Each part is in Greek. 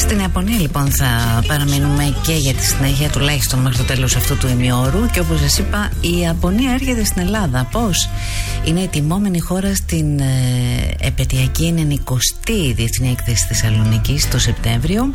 Στην Ιαπωνία λοιπόν θα παραμείνουμε και για τη συνέχεια, τουλάχιστον μέχρι το τέλος αυτού του ημιώρου. Και όπως σας είπα, η Ιαπωνία έρχεται στην Ελλάδα. Πώς? Είναι η τιμόμενη χώρα στην επαιτειακή 90η Διεθνή Έκθεση Θεσσαλονίκης το Σεπτέμβριο,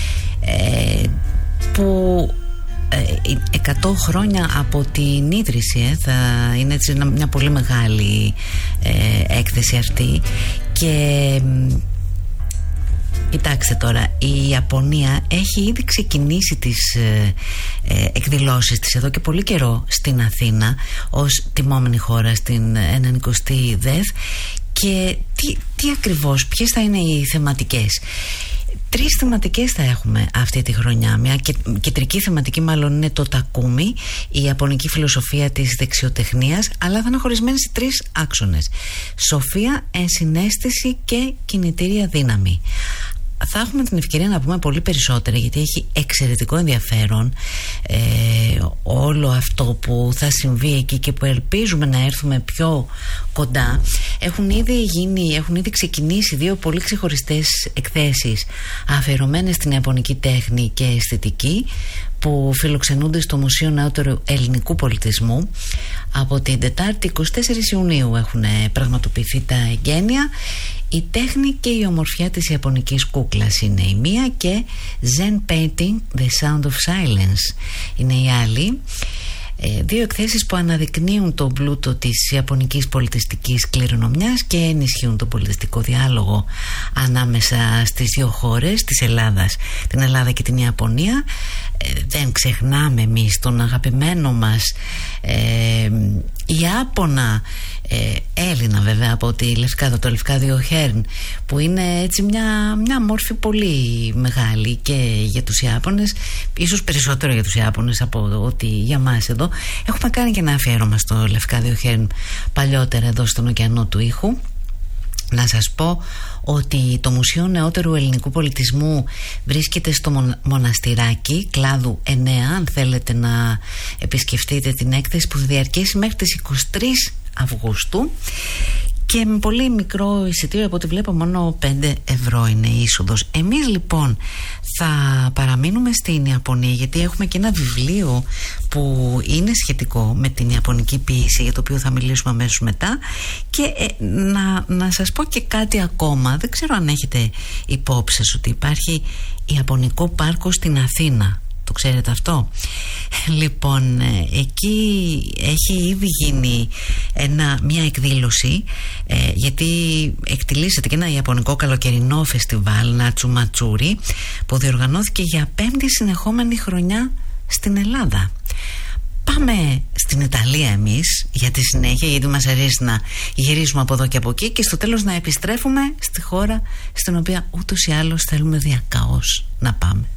που 100 χρόνια από την ίδρυση θα είναι έτσι μια πολύ μεγάλη έκθεση αυτή. Και κοιτάξτε τώρα, η Ιαπωνία έχει ήδη ξεκινήσει τις εκδηλώσεις της εδώ και πολύ καιρό στην Αθήνα ως τιμόμενη χώρα στην 90η ΔΕΘ. Και τι ακριβώς, ποιες θα είναι οι θεματικές? 3 θεματικές θα έχουμε αυτή τη χρονιά. Μια κεντρική θεματική μάλλον είναι το τακούμι, η ιαπωνική φιλοσοφία της δεξιοτεχνίας, αλλά θα είναι χωρισμένη σε 3 άξονες: σοφία, ενσυναίσθηση και κινητήρια δύναμη. Θα έχουμε την ευκαιρία να πούμε πολύ περισσότερα, γιατί έχει εξαιρετικό ενδιαφέρον όλο αυτό που θα συμβεί εκεί και που ελπίζουμε να έρθουμε πιο κοντά. Έχουν ήδη ξεκινήσει 2 πολύ ξεχωριστές εκθέσεις αφιερωμένες στην ιαπωνική τέχνη και αισθητική, που φιλοξενούνται στο Μουσείο Νεότερου Ελληνικού Πολιτισμού. Από την Τετάρτη 24 Ιουνίου έχουν πραγματοποιηθεί τα εγγένεια. Η τέχνη και η ομορφιά της ιαπωνικής κούκλας είναι η μία, και Zen Painting, The Sound of Silence είναι η άλλη. 2 εκθέσεις που αναδεικνύουν τον πλούτο της ιαπωνικής πολιτιστικής κληρονομιάς και ενισχύουν τον πολιτιστικό διάλογο ανάμεσα στις 2 χώρες, την Ελλάδα και την Ιαπωνία. Δεν ξεχνάμε εμείς τον αγαπημένο μας Ιάπωνα Έλληνα, βέβαια, από τη Λευκάδα, το Λευκάδιο Χέρν, που είναι έτσι μια μόρφη πολύ μεγάλη και για τους Ιάπωνες, ίσως περισσότερο για τους Ιάπωνες από ότι για μας εδώ. Έχουμε κάνει και ένα αφιέρωμα στο Λευκάδιο Χέρν παλιότερα εδώ στον ωκεανό του ήχου. Να σας πω ότι το Μουσείο Νεότερου Ελληνικού Πολιτισμού βρίσκεται στο Μοναστηράκι, κλάδου 9, αν θέλετε να επισκεφτείτε την έκθεση, που θα διαρκέσει μέχρι τις 23 Αυγούστου, και με πολύ μικρό εισιτήριο, από ό,τι βλέπω μόνο 5 ευρώ είναι η είσοδος. Εμείς λοιπόν θα παραμείνουμε στην Ιαπωνία, γιατί έχουμε και ένα βιβλίο που είναι σχετικό με την ιαπωνική ποίηση, για το οποίο θα μιλήσουμε αμέσως μετά. Και να σας πω και κάτι ακόμα. Δεν ξέρω αν έχετε υπόψη σας ότι υπάρχει Ιαπωνικό πάρκο στην Αθήνα. Το ξέρετε αυτό? Λοιπόν, εκεί έχει ήδη γίνει μια εκδήλωση, γιατί εκτιλήσεται και ένα ιαπωνικό καλοκαιρινό φεστιβάλ, Νατσουματσούρι, που διοργανώθηκε για 5η συνεχόμενη χρονιά στην Ελλάδα. Πάμε στην Ιταλία εμείς για τη συνέχεια, γιατί μας αρέσει να γυρίζουμε από εδώ και από εκεί, και στο τέλος να επιστρέφουμε στη χώρα στην οποία ούτως ή άλλως θέλουμε διακαώς να πάμε.